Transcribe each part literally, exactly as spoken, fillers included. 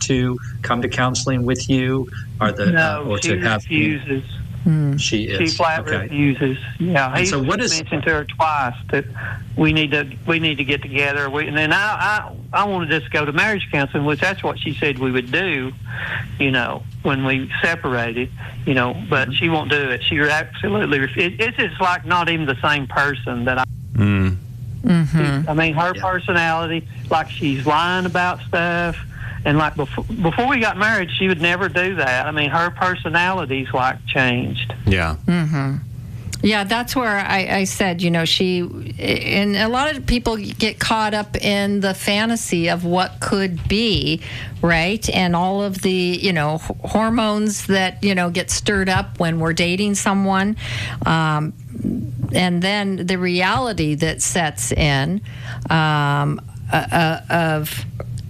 to come to counseling with you, or the no, uh, or she to have refuses. Mm. She is. She flat okay. refuses. Yeah, he so what is mentioned to her twice that we need to we need to get together. We, and then I I I want to just go to marriage counseling, which that's what she said we would do, you know, when we separated, you know. But mm-hmm. she won't do it. She absolutely refuses. It's just like not even the same person that I. Mm. Mm-hmm. I mean, her yeah. personality, like she's lying about stuff. And like before, before we got married, she would never do that. I mean, her personality's like changed. Yeah. Mm-hmm. Yeah, that's where I, I said, you know, she, and a lot of people get caught up in the fantasy of what could be, right? And all of the, you know, hormones that, you know, get stirred up when we're dating someone. Um, and then the reality that sets in um, uh, of,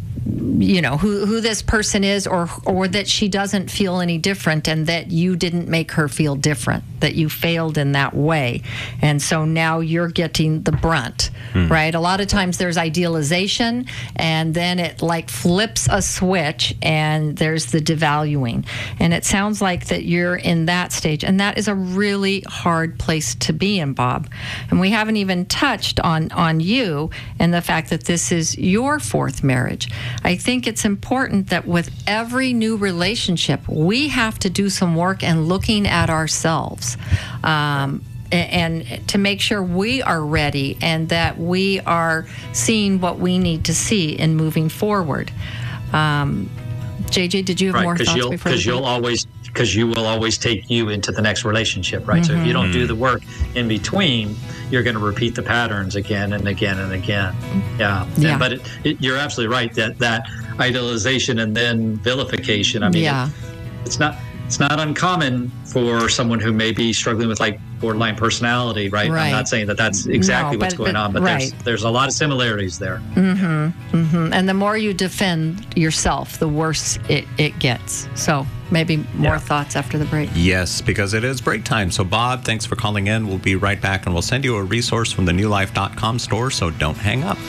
you know, who, who this person is, or or that she doesn't feel any different, and that you didn't make her feel different, that you failed in that way. And so now you're getting the brunt, hmm. right? A lot of times there's idealization, and then it like flips a switch, and there's the devaluing. And it sounds like that you're in that stage, and that is a really hard place to be in, Bob. And we haven't even touched on, on you and the fact that this is your fourth marriage. I think it's important that with every new relationship, we have to do some work and looking at ourselves um, and, and to make sure we are ready and that we are seeing what we need to see in moving forward. Um, J J, did you have right, more thoughts you'll, before? Because you'll always, because you will always take you into the next relationship, right? Mm-hmm. So if you don't do the work in between, you're going to repeat the patterns again and again and again. Yeah. yeah. And, but it, it, you're absolutely right that that idealization and then vilification. I mean, yeah. it, it's not it's not uncommon for someone who may be struggling with like borderline personality, right? right. I'm not saying that that's exactly no, what's but, going but, on, but right. there's there's a lot of similarities there. Mm-hmm. Yeah. Mm-hmm. And the more you defend yourself, the worse it, it gets. So maybe more yeah. thoughts after the break. Yes, because it is break time. So, Bob, thanks for calling in. We'll be right back, and we'll send you a resource from the new life dot com store, so don't hang up.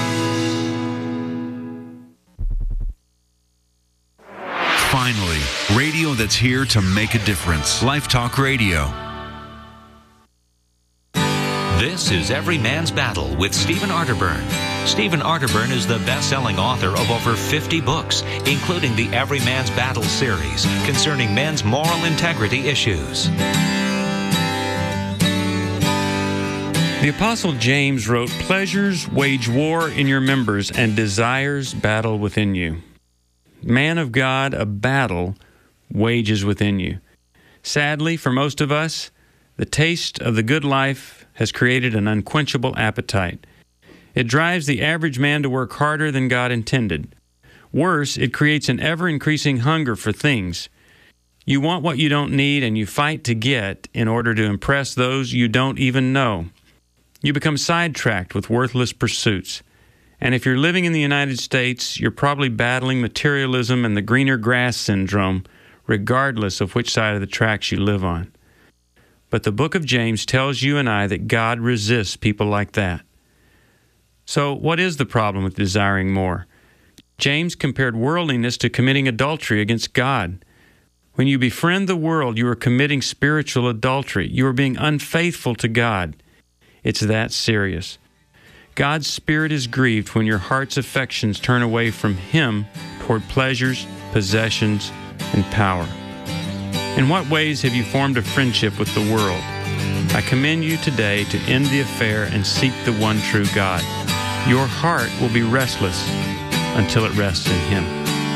Finally, radio that's here to make a difference. Life Talk Radio. This is Every Man's Battle with Stephen Arterburn. Stephen Arterburn is the best-selling author of over fifty books, including the Every Man's Battle series concerning men's moral integrity issues. The Apostle James wrote, "Pleasures wage war in your members, and desires battle within you." Man of God, a battle wages within you. Sadly, for most of us, the taste of the good life has created an unquenchable appetite. It drives the average man to work harder than God intended. Worse, it creates an ever-increasing hunger for things. You want what you don't need, and you fight to get in order to impress those you don't even know. You become sidetracked with worthless pursuits. And if you're living in the United States, you're probably battling materialism and the greener grass syndrome, regardless of which side of the tracks you live on. But the book of James tells you and I that God resists people like that. So what is the problem with desiring more? James compared worldliness to committing adultery against God. When you befriend the world, you are committing spiritual adultery. You are being unfaithful to God. It's that serious. God's Spirit is grieved when your heart's affections turn away from Him toward pleasures, possessions, and power. In what ways have you formed a friendship with the world? I commend you today to end the affair and seek the one true God. Your heart will be restless until it rests in Him.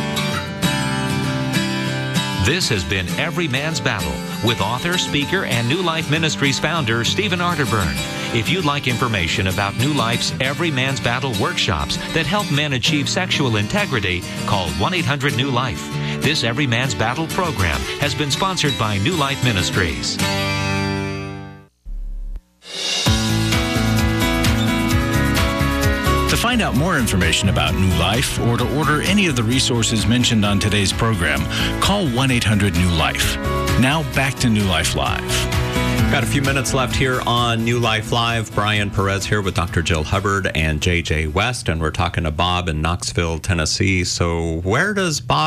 This has been Every Man's Battle with author, speaker, and New Life Ministries founder Stephen Arterburn. If you'd like information about New Life's Every Man's Battle workshops that help men achieve sexual integrity, call one eight hundred new life. This Every Man's Battle program has been sponsored by New Life Ministries. To find out more information about New Life or to order any of the resources mentioned on today's program, call one eight hundred new life. Now back to New Life Live. Got a few minutes left here on New Life Live. Brian Perez here with Doctor Jill Hubbard and J J West, and we're talking to Bob in Knoxville, Tennessee. So where does Bob